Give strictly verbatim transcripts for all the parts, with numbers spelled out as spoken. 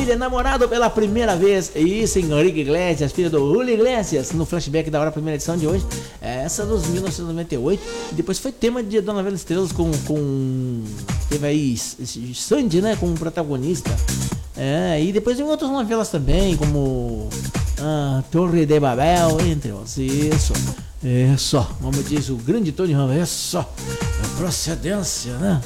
família, namorado pela primeira vez. Isso, Henrique Iglesias, filho do Julio Iglesias, no flashback da hora, primeira edição de hoje. Essa dos mil novecentos e noventa e oito. E depois foi tema de Dona Novela Estrelas com, com... Teve aí Sandy, né, como protagonista. É, e depois tem outras novelas também, como ah, Torre de Babel, entre outros. Isso, isso, como diz o grande Tony Ramos, isso, é procedência, né?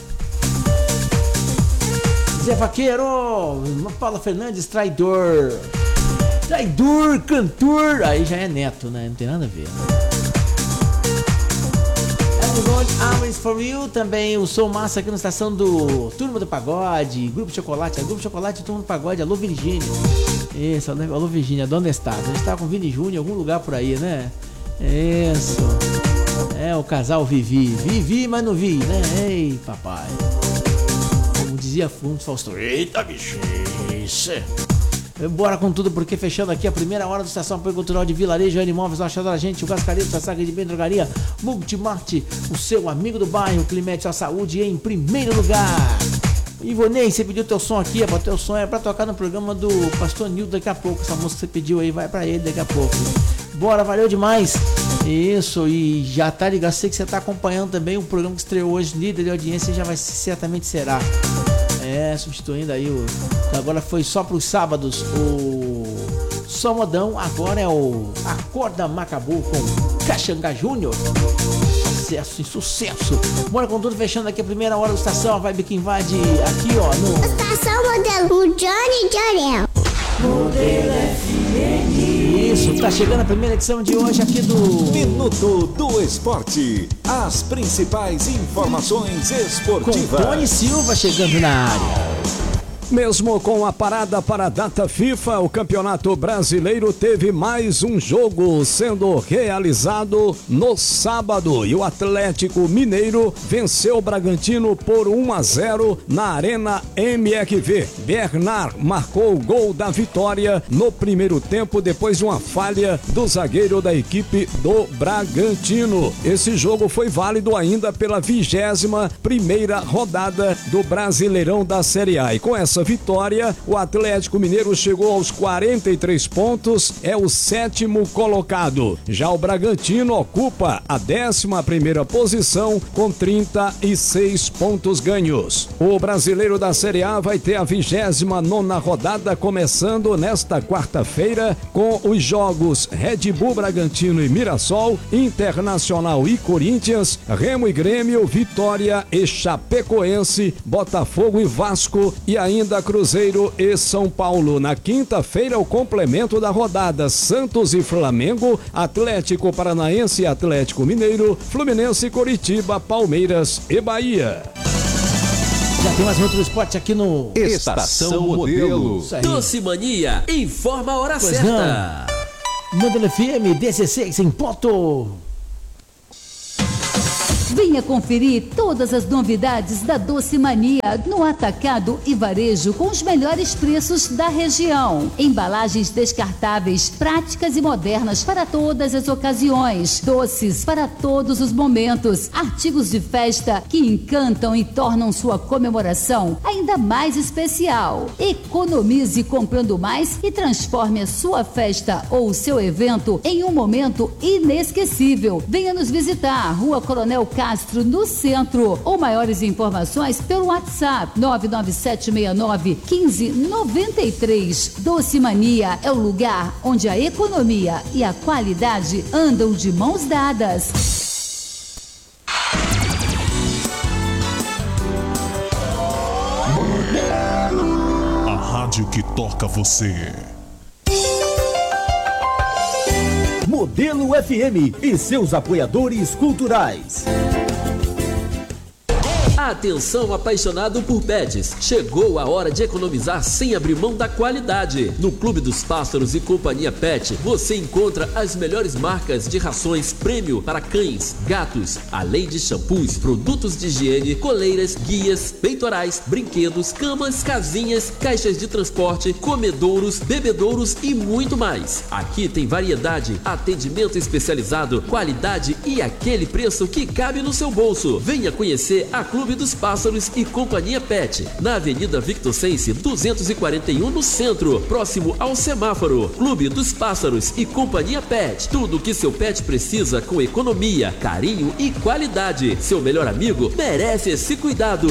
Zé Vaqueiro, Paula Fernandes, traidor. Traidor, cantor. Aí já é neto, né? Não tem nada a ver, né? Always for You, também o som massa aqui na estação do Turma do Pagode, Grupo Chocolate, Grupo Chocolate, Turma do Pagode, alô Virgínia. Isso, alô Virgínia, onde está? Onde está com Vini Júnior em algum lugar por aí, né? Isso. É o casal Vivi. Vivi, mas não vi, né? Ei, papai. Como dizia Fundo Fausto. Eita, bichice. Bora com tudo, porque fechando aqui a primeira hora do Estação Apoio Cultural de Vilarejo, Animóveis, Achador da Gente, o Gascaria, o Sassag de Bem Drogaria, Multimarte, o seu amigo do bairro, Climete à Saúde em primeiro lugar. Ivonei, você pediu teu som aqui, o teu som é pra tocar no programa do Pastor Nildo daqui a pouco. Essa música que você pediu aí vai pra ele daqui a pouco. Bora, valeu demais. Isso, e já tá ligado, sei que você tá acompanhando também o programa que estreou hoje, líder de audiência, já vai certamente será. É, substituindo aí o... Agora foi só pros sábados o Só Modão, agora é o Acorda Macabu com Caxanga Júnior. Sucesso em sucesso. Bora com tudo, fechando aqui a primeira hora da estação, a vibe que invade aqui, ó, no... Estação Modelo, o Johnny Jorel. Modelo F M. Isso, tá chegando a primeira edição de hoje aqui do Minuto do Esporte. As principais informações esportivas. Com Tony Silva chegando na área. Mesmo com a parada para a data FIFA, o Campeonato Brasileiro teve mais um jogo sendo realizado no sábado e o Atlético Mineiro venceu o Bragantino por um a zero na Arena M R V. Bernard marcou o gol da vitória no primeiro tempo depois de uma falha do zagueiro da equipe do Bragantino. Esse jogo foi válido ainda pela vigésima primeira rodada do Brasileirão da Série A e com essa vitória, o Atlético Mineiro chegou aos quarenta e três pontos, é o sétimo colocado. Já o Bragantino ocupa a décima primeira posição com trinta e seis pontos ganhos. O Brasileiro da Série A vai ter a vigésima nona rodada começando nesta quarta-feira com os jogos Red Bull Bragantino e Mirassol, Internacional e Corinthians, Remo e Grêmio, Vitória e Chapecoense, Botafogo e Vasco e ainda Cruzeiro e São Paulo. Na quinta-feira, o complemento da rodada Santos e Flamengo, Atlético Paranaense e Atlético Mineiro, Fluminense, Coritiba, Palmeiras e Bahia. Já tem mais outro esporte aqui no Estação Modelo. Doce Mania, informa a hora pois certa. Não. Modelo F M dezesseis em ponto. Venha conferir todas as novidades da Doce Mania no atacado e varejo com os melhores preços da região. Embalagens descartáveis, práticas e modernas para todas as ocasiões. Doces para todos os momentos. Artigos de festa que encantam e tornam sua comemoração ainda mais especial. Economize comprando mais e transforme a sua festa ou o seu evento em um momento inesquecível. Venha nos visitar, Rua Coronel Castro, no centro, ou maiores informações pelo WhatsApp nove nove sete seis nove um cinco nove três. Doce Mania é o lugar onde a economia e a qualidade andam de mãos dadas. A rádio que toca você. Modelo F M e seus apoiadores culturais. Atenção, apaixonado por pets, chegou a hora de economizar sem abrir mão da qualidade. No Clube dos Pássaros e Companhia Pet, você encontra as melhores marcas de rações prêmio para cães, gatos, além de shampoos, produtos de higiene, coleiras, guias, peitorais, brinquedos, camas, casinhas, caixas de transporte, comedouros, bebedouros e muito mais. Aqui tem variedade, atendimento especializado, qualidade e aquele preço que cabe no seu bolso. Venha conhecer a Clube dos Pássaros e Companhia Pet, na Avenida Victor Sense duzentos e quarenta e um, no centro, próximo ao semáforo. Clube dos Pássaros e Companhia Pet, tudo o que seu pet precisa com economia, carinho e qualidade. Seu melhor amigo merece esse cuidado.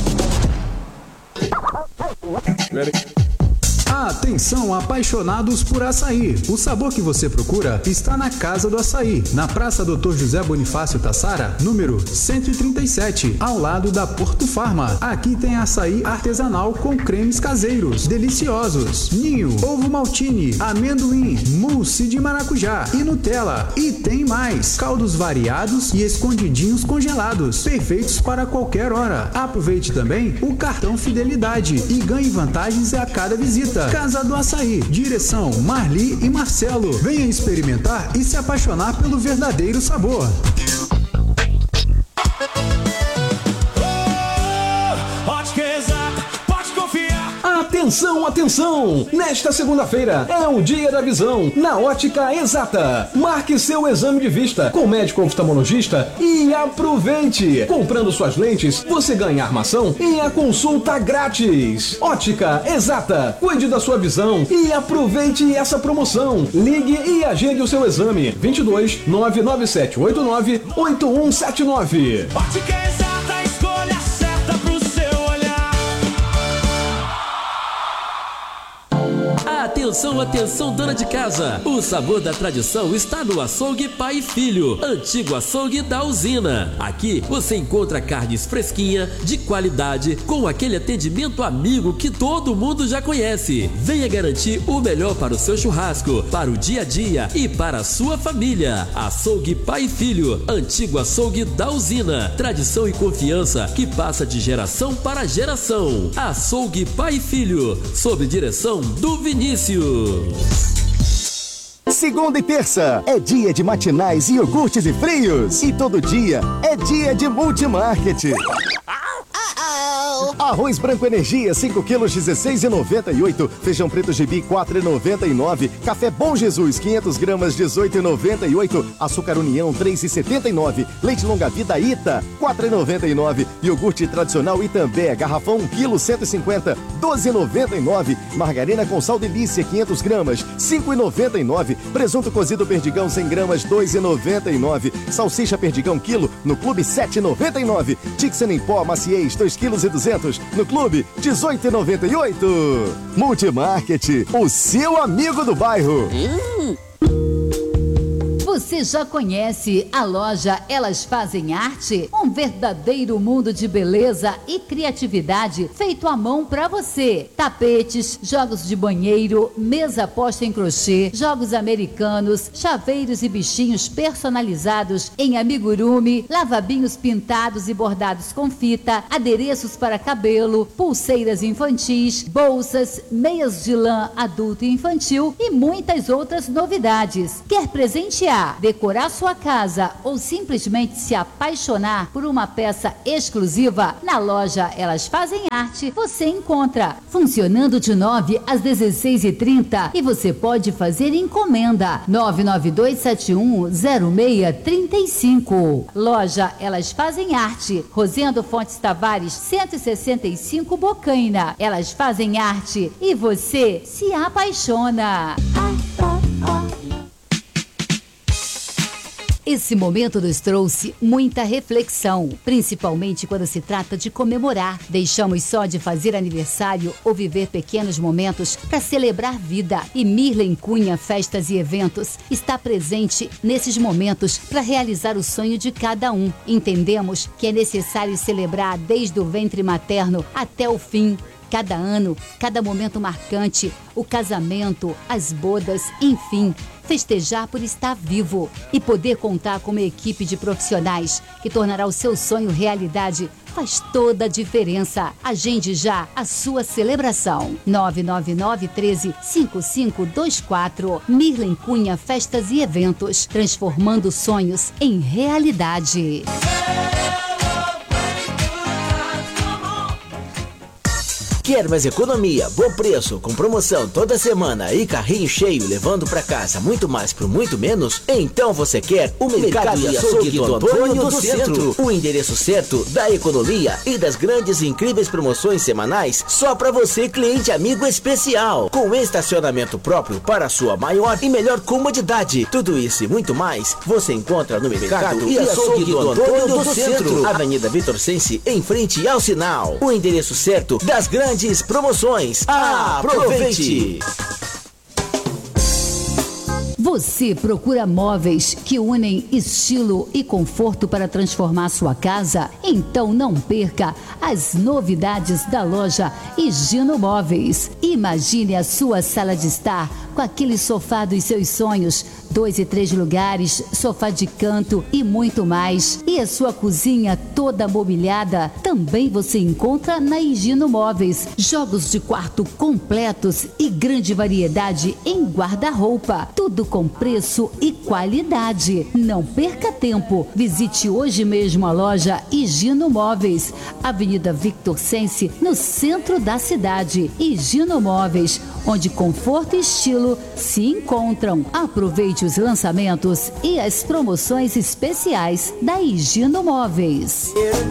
Atenção, apaixonados por açaí. O sabor que você procura está na Casa do Açaí, na Praça doutor José Bonifácio Tassara, número cento e trinta e sete, ao lado da Porto Farma. Aqui tem açaí artesanal com cremes caseiros, deliciosos, ninho, ovo maltine, amendoim, mousse de maracujá e Nutella. E tem mais, caldos variados e escondidinhos congelados, perfeitos para qualquer hora. Aproveite também o cartão Fidelidade e ganhe vantagens a cada visita. Casa do Açaí, direção Marli e Marcelo. Venha experimentar e se apaixonar pelo verdadeiro sabor. Atenção, atenção! Nesta segunda-feira é o Dia da Visão na Ótica Exata. Marque seu exame de vista com médico oftalmologista e aproveite! Comprando suas lentes, você ganha armação e a consulta grátis. Ótica Exata, cuide da sua visão e aproveite essa promoção. Ligue e agende o seu exame. vinte e dois, nove nove sete oito nove, oito um sete nove. Ótica Exata, a escolha certa pro seu olhar. Atenção, atenção, dona de casa! O sabor da tradição está no Açougue Pai e Filho, antigo açougue da usina. Aqui você encontra carnes fresquinha, de qualidade, com aquele atendimento amigo que todo mundo já conhece. Venha garantir o melhor para o seu churrasco, para o dia a dia e para a sua família. Açougue Pai e Filho, antigo açougue da usina. Tradição e confiança que passa de geração para geração. Açougue Pai e Filho, sob direção do Vinícius. Segunda e terça é dia de matinais e iogurtes e frios. E todo dia é dia de Multimarket. Arroz branco Energia, cinco quilos, dezesseis reais e noventa e oito. Feijão preto Gibi, quatro reais e noventa e nove. Café Bom Jesus, quinhentas gramas, dezoito reais e noventa e oito. Açúcar União, três reais e setenta e nove. Leite Longa Vida Ita, quatro reais e noventa e nove. Iogurte tradicional Itambé, garrafão um quilo, cento e cinquenta, doze reais e noventa e nove. Margarina com sal delícia, quinhentas gramas, cinco reais e noventa e nove. Presunto cozido Perdigão, cem gramas, dois reais e noventa e nove. Salsicha Perdigão, quilo, no Clube, sete reais e noventa e nove. Tixan em pó, maciez, dois quilos e duzentos. No Clube, dezoito reais e noventa e oito. Multimarket, o seu amigo do bairro. Hum. Você já conhece a loja Elas Fazem Arte? Um verdadeiro mundo de beleza e criatividade feito à mão para você. Tapetes, jogos de banheiro, mesa posta em crochê, jogos americanos, chaveiros e bichinhos personalizados em amigurumi, lavabinhos pintados e bordados com fita, adereços para cabelo, pulseiras infantis, bolsas, meias de lã adulto e infantil e muitas outras novidades. Quer presentear, decorar sua casa ou simplesmente se apaixonar por uma peça exclusiva? Na loja Elas Fazem Arte você encontra, funcionando de nove às dezesseis e trinta, e você pode fazer encomenda nove nove dois sete um zero seis três cinco. Loja Elas Fazem Arte, Rosendo Fontes Tavares cento e sessenta e cinco, Bocaina. Elas Fazem Arte e você se apaixona. Esse momento nos trouxe muita reflexão, principalmente quando se trata de comemorar. Deixamos só de fazer aniversário ou viver pequenos momentos para celebrar vida. E Mirlen Cunha Festas e Eventos está presente nesses momentos para realizar o sonho de cada um. Entendemos que é necessário celebrar desde o ventre materno até o fim. Cada ano, cada momento marcante, o casamento, as bodas, enfim, festejar por estar vivo e poder contar com uma equipe de profissionais que tornará o seu sonho realidade faz toda a diferença. Agende já a sua celebração. nove nove nove um três cinco cinco dois quatro. Mirlen Cunha Festas e Eventos, transformando sonhos em realidade. Quer mais economia, bom preço, com promoção toda semana e carrinho cheio levando pra casa muito mais por muito menos? Então você quer o Mercado e Açougue do Antônio do Centro, o endereço certo da economia e das grandes e incríveis promoções semanais só pra você, cliente amigo especial, com estacionamento próprio para a sua maior e melhor comodidade. Tudo isso e muito mais você encontra no Mercado e Açougue do Antônio do Centro, Avenida Vitor Sense, em frente ao sinal. O endereço certo das grandes promoções. Aproveite! Você procura móveis que unem estilo e conforto para transformar sua casa? Então não perca as novidades da loja Higino Móveis. Imagine a sua sala de estar com aquele sofá dos seus sonhos, dois e três lugares, sofá de canto e muito mais. E a sua cozinha toda mobiliada também você encontra na Higino Móveis. Jogos de quarto completos e grande variedade em guarda-roupa. Tudo com preço e qualidade. Não perca tempo. Visite hoje mesmo a loja Higino Móveis, Avenida Victor Sense, no centro da cidade. Higino Móveis, onde conforto e estilo se encontram. Aproveite os lançamentos e as promoções especiais da Higino Móveis.